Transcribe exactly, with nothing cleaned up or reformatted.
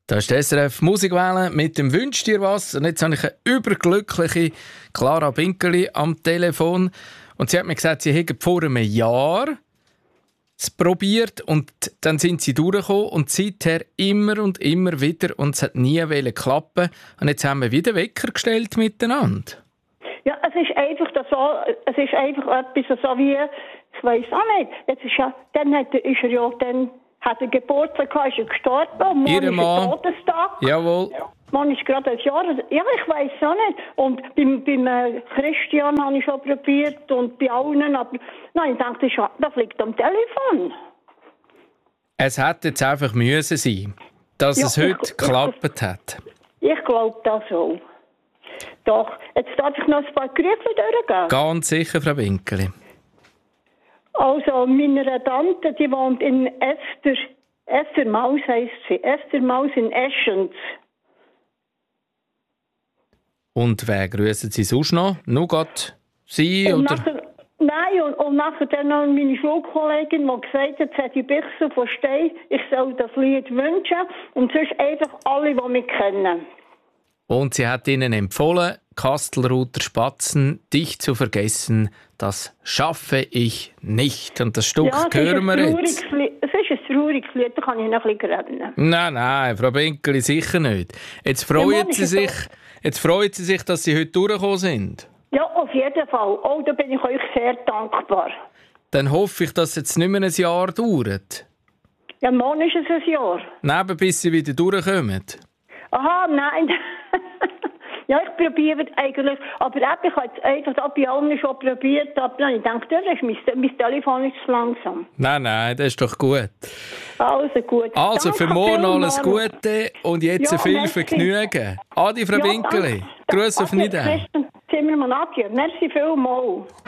Da ist die S R F Musikwelle mit dem «Wünsch dir was». Und jetzt habe ich eine überglückliche Clara Binkeli am Telefon. Und sie hat mir gesagt, sie hätte vor einem Jahr es probiert und dann sind sie durchgekommen und seither immer und immer wieder und es hat nie klappen. Und jetzt haben wir wieder Wecker gestellt miteinander. Ja, es ist einfach das so, es ist einfach etwas so wie, ich weiss auch nicht, jetzt ist ja, dann hat, ist er ja, dann hat er Geburtstag gehabt, ist er gestorben und morgen ist der Todestag. Jawohl. Man ist gerade ein Jahr, ja, ich weiss auch nicht. Und beim, beim äh, Christian habe ich schon probiert und bei allen, aber nein, ich dachte, das, das liegt am Telefon. Es hätte jetzt einfach müssen sein, dass ja, es heute geklappt hat. Ich glaube das auch. Doch, jetzt darf ich noch ein paar Grüße durchgehen. Ganz sicher, Frau Binkeli. Also, meine Tante, die wohnt in Esther, Esther Maus heisst sie, Esther Maus in Eschenz. Und wer grüßen Sie sonst noch? Nur Gott, Sie und oder? Nachher, nein, und, und nachher dann noch meine Schulkollegin, die gesagt hat, Zeddy Bichsel von Stein, ich soll das Lied wünschen. Und sonst einfach alle, die mich kennen. Und sie hat Ihnen empfohlen, Kastelruther Spatzen, dich zu vergessen, das schaffe ich nicht. Und das Stück ja, hören wir jetzt. Es ist ein trauriges Lied, da kann ich noch ein bisschen rennen. Nein, nein, Frau Binkeli, sicher nicht. Jetzt freuen, ja, Sie sich, jetzt freuen Sie sich, dass Sie heute durchgekommen sind. Ja, auf jeden Fall. Oh, da bin ich euch sehr dankbar. Dann hoffe ich, dass es jetzt nicht mehr ein Jahr dauert. Ja, morgen ist es ein Jahr. Neben, bis Sie wieder durchkommen. Aha, nein. Ja, ich probiere eigentlich, aber ich habe jetzt einfach das bei allen schon probiert, aber ich denke, das ist mein, mein Telefon ist zu langsam. Nein, nein, das ist doch gut. Also gut. Also, Danke für morgen alles Mann. Gute und jetzt ja, viel merci. Vergnügen. Adi, Frau ja, Binkeli. Grüße auf Niederrhein. Zimmermann, adieu. Merci vielmals.